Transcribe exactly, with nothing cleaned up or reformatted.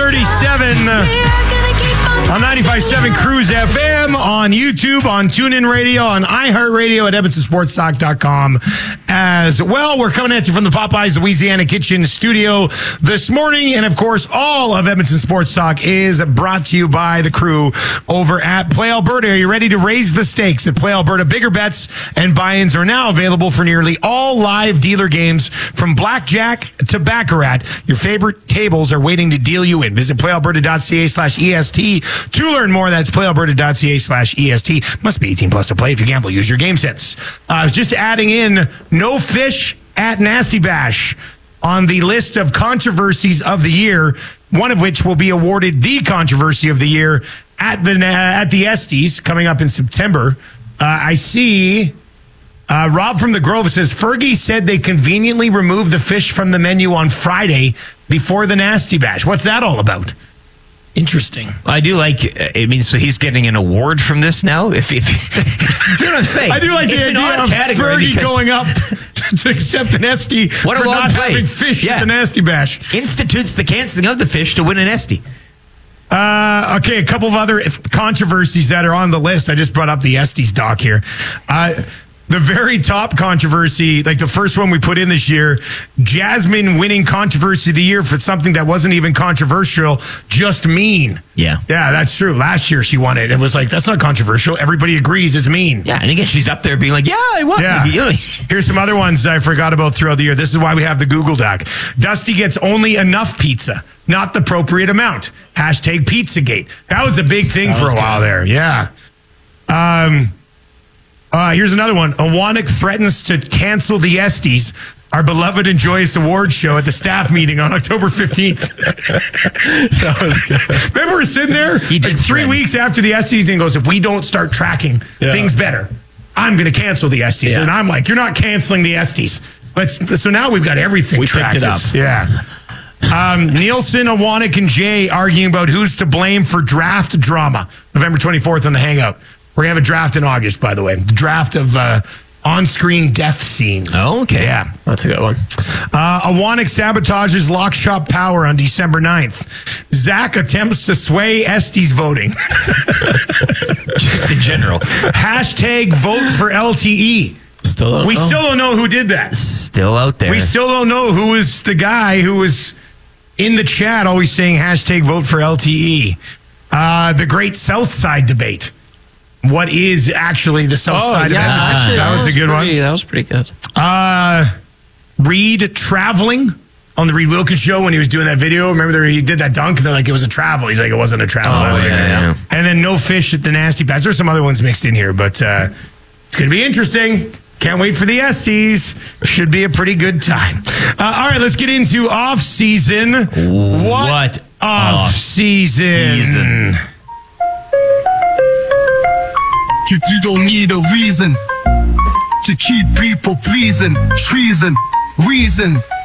thirty-seven on ninety-five point seven Cruise F M, on YouTube, on TuneIn Radio, on iHeartRadio, at Edmonton Sports Talk dot com as well. We're coming at you from the Popeyes Louisiana Kitchen studio this morning. And, of course, all of Edmonton Sports Talk is brought to you by the crew over at Play Alberta. Are you ready to raise the stakes at Play Alberta? Bigger bets and buy-ins are now available for nearly all live dealer games, from blackjack to baccarat. Your favorite tables are waiting to deal you in. Visit playalberta.ca slash EST to learn more. That's playalberta.ca slash EST. Must be eighteen plus to play. If you gamble, use your game sense. Uh, just adding in no fish at Nasty Bash on the list of controversies of the year, one of which will be awarded the controversy of the year at the, uh, at the Estes coming up in September. Uh, I see uh, Rob from the Grove says, Fergie said they conveniently removed the fish from the menu on Friday before the Nasty Bash. What's that all about? Interesting. I do like, I mean, so he's getting an award from this now? If, if you know what I'm saying? I do like it's the idea of Fergie going up to accept an Esty what for a long not play. having fish Yeah. at the Nasty Bash. Institutes the canceling of the fish to win an Esty. Uh, okay, a couple of other controversies that are on the list. I just brought up the Estes doc here. Uh, the very top controversy, like the first one we put in this year, Jasmine winning controversy of the year for something that wasn't even controversial, just mean. Yeah. Yeah, that's true. Last year she won it. It was like, that's not controversial. Everybody agrees it's mean. Yeah, and again, she's up there being like, yeah, I won. Yeah. Like, you know. Here's some other ones I forgot about throughout the year. This is why we have the Google Doc. Dusty gets only enough pizza, not the appropriate amount. Hashtag Pizzagate. That was a big thing That for a was while good. there. Yeah. Um. Uh, here's another one. Awanik threatens to cancel the Estes, our beloved and joyous awards show, at the staff meeting on October fifteenth. That was good. Remember, we're sitting there He did like three threaten. weeks after the Estes and goes, if we don't start tracking Yeah. things better, I'm going to cancel the Estes. Yeah. And I'm like, you're not canceling the Estes. Let's, so now we've got everything We picked tracked. it up. It's- Yeah. Um, Nielsen, Awanik, and Jay arguing about who's to blame for draft drama. November twenty-fourth on the Hangout. We're going to have a draft in August, by the way. The draft of uh, on-screen death scenes. Oh, okay. Yeah. That's a good one. Uh, Awanik sabotages Lock Shop Power on December ninth. Zach attempts to sway Estes voting. Just in general. Hashtag vote for L T E. Still don't We know. still don't know who did that. Still out there. We still don't know who was the guy who was in the chat always saying hashtag vote for L T E. Uh, the great South Side debate. What is actually the South Oh, Side yeah. of Edmonton? Actually, that, was a good pretty, one. That was pretty good. Uh, Reed traveling on the Reed Wilkins show when he was doing that video. Remember there, he did that dunk and they're like, it was a travel. He's like, it wasn't a travel. Oh, That was a big yeah, deal. yeah. And then no fish at the Nasty Bash. There's some other ones mixed in here, but uh, it's going to be interesting. Can't wait for the Estes. Should be a pretty good time. Uh, all right, let's get into off season. What off season? season? You, you don't need a reason to keep people pleasing. Treason, reason.